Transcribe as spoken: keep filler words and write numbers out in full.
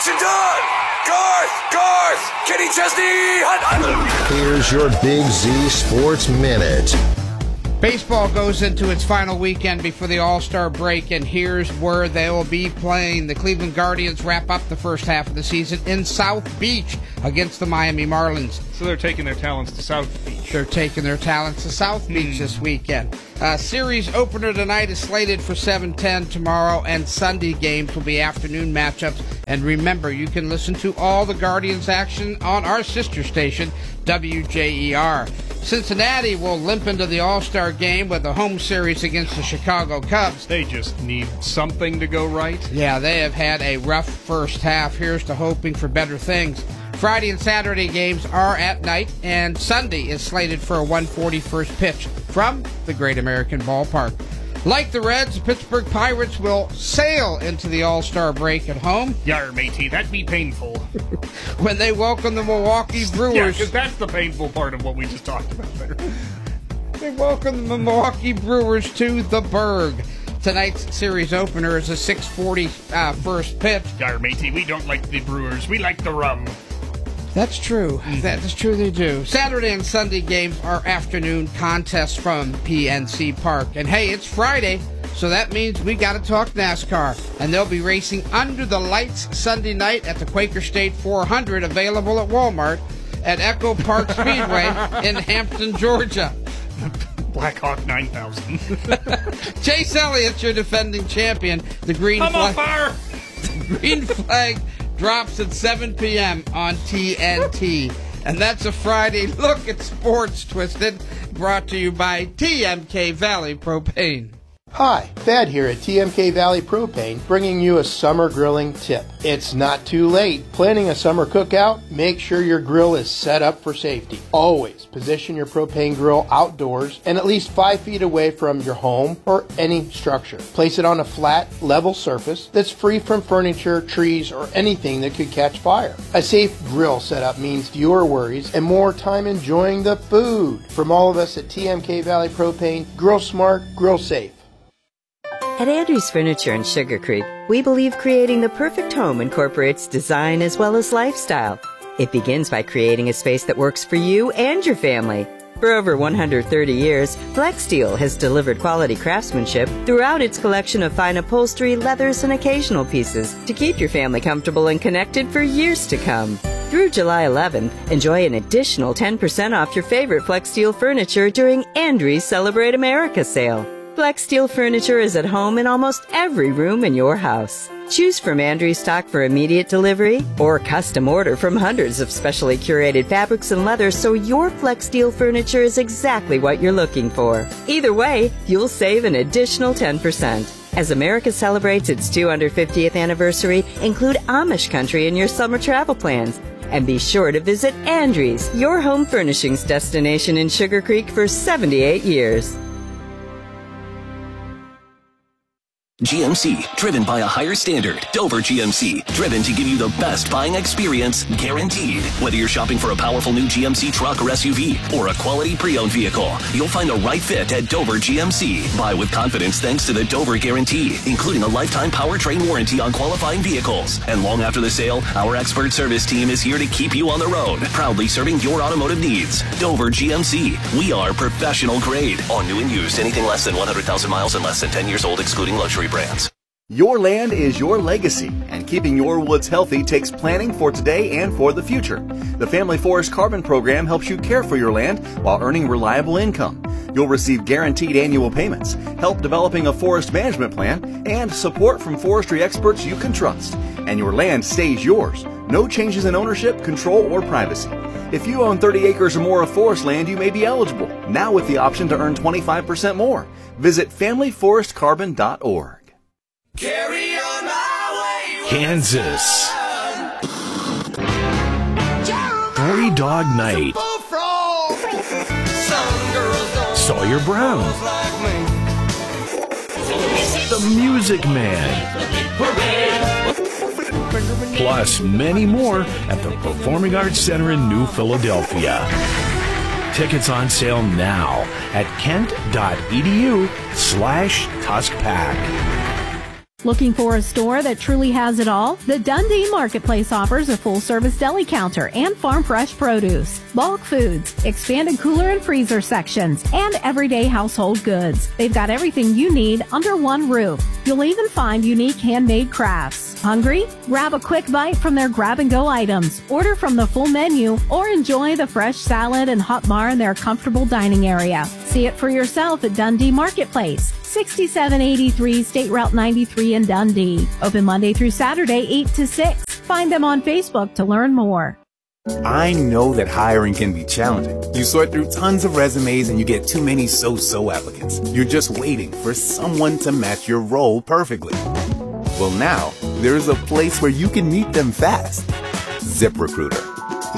construction done! Garth! Garth! Kenny Chesney! Hunt, hunt. Here's your Big Z Sports Minute. Baseball goes into its final weekend before the All-Star break, and here's where they will be playing. The Cleveland Guardians wrap up the first half of the season in South Beach against the Miami Marlins. So they're taking their talents to South Beach. They're taking their talents to South Beach mm. this weekend. Uh, series opener tonight is slated for seven ten tomorrow, and Sunday games will be afternoon matchups. And remember, you can listen to all the Guardians action on our sister station, W J E R. Cincinnati will limp into the All-Star game with a home series against the Chicago Cubs. They just need something to go right. Yeah, they have had a rough first half. Here's to hoping for better things. Friday and Saturday games are at night, and Sunday is slated for a one forty first pitch from the Great American Ballpark. Like the Reds, the Pittsburgh Pirates will sail into the All-Star break at home. Yar, matey, that'd be painful. When they welcome the Milwaukee Brewers. Yeah, because that's the painful part of what we just talked about there. They welcome the Milwaukee Brewers to the Berg. Tonight's series opener is a six forty uh, first pitch. Yar, matey, we don't like the Brewers. We like the rum. That's true. That is true, they do. Saturday and Sunday games are afternoon contests from P N C Park. And hey, it's Friday, so that means we got to talk NASCAR. And they'll be racing under the lights Sunday night at the Quaker State four hundred, available at Walmart at Echo Park Speedway in Hampton, Georgia. Blackhawk nine thousand. Chase Elliott's your defending champion. The green I'm flag. on fire! The green flag drops at seven p.m. on T N T. And that's a Friday look at sports, Twisted, brought to you by T M K Valley Propane. Hi, Thad here at T M K Valley Propane, bringing you a summer grilling tip. It's not too late. Planning a summer cookout? Make sure your grill is set up for safety. Always position your propane grill outdoors and at least five feet away from your home or any structure. Place it on a flat, level surface that's free from furniture, trees, or anything that could catch fire. A safe grill setup means fewer worries and more time enjoying the food. From all of us at T M K Valley Propane, grill smart, grill safe. At Andrews Furniture in Sugar Creek, we believe creating the perfect home incorporates design as well as lifestyle. It begins by creating a space that works for you and your family. For over one hundred thirty years, Flex Steel has delivered quality craftsmanship throughout its collection of fine upholstery, leathers, and occasional pieces to keep your family comfortable and connected for years to come. Through July eleventh, enjoy an additional ten percent off your favorite Flex Steel furniture during Andrews Celebrate America sale. Flex Steel furniture is at home in almost every room in your house. Choose from Andrews stock for immediate delivery or custom order from hundreds of specially curated fabrics and leathers so your Flex Steel furniture is exactly what you're looking for. Either way, you'll save an additional ten percent. As America celebrates its two hundred fiftieth anniversary, include Amish country in your summer travel plans. And be sure to visit Andrews, your home furnishings destination in Sugar Creek for seventy-eight years. G M C, driven by a higher standard. Dover G M C, driven to give you the best buying experience, guaranteed. Whether you're shopping for a powerful new G M C truck or S U V, or a quality pre-owned vehicle, you'll find the right fit at Dover G M C. Buy with confidence thanks to the Dover Guarantee, including a lifetime powertrain warranty on qualifying vehicles. And long after the sale, our expert service team is here to keep you on the road, proudly serving your automotive needs. Dover G M C, we are professional grade. On new and used, anything less than one hundred thousand miles and less than ten years old, excluding luxury brands. Your land is your legacy, and keeping your woods healthy takes planning for today and for the future. The Family Forest Carbon Program helps you care for your land while earning reliable income. You'll receive guaranteed annual payments, help developing a forest management plan, and support from forestry experts you can trust. And your land stays yours. No changes in ownership, control, or privacy. If you own thirty acres or more of forest land, you may be eligible, now with the option to earn twenty-five percent more. Visit family forest carbon dot org. Carry on my way, Kansas. Three Dog Night. Sawyer Brown. The Music Man. Plus many more at the Performing Arts Center in New Philadelphia. Tickets on sale now at kent.edu slash tuskpack. Looking for a store that truly has it all? The Dundee Marketplace offers a full-service deli counter and farm-fresh produce, bulk foods, expanded cooler and freezer sections, and everyday household goods. They've got everything you need under one roof. You'll even find unique handmade crafts. Hungry? Grab a quick bite from their grab-and-go items, order from the full menu, or enjoy the fresh salad and hot bar in their comfortable dining area. See it for yourself at Dundee Marketplace, sixty-seven eighty-three State Route ninety-three in Dundee. Open Monday through Saturday, eight to six. Find them on Facebook to learn more. I know that hiring can be challenging. You sort through tons of resumes and you get too many so-so applicants. You're just waiting for someone to match your role perfectly. Well, now, there's a place where you can meet them fast. ZipRecruiter.